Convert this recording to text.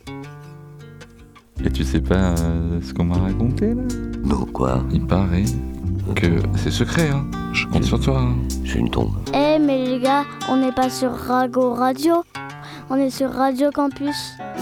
Et tu sais pas ce qu'on m'a raconté là? Non, quoi? Il paraît que c'est secret, hein. Je compte sur toi. Hein. C'est une tombe. Eh mais les gars, on n'est pas sur Rago Radio, on est sur Radio Campus.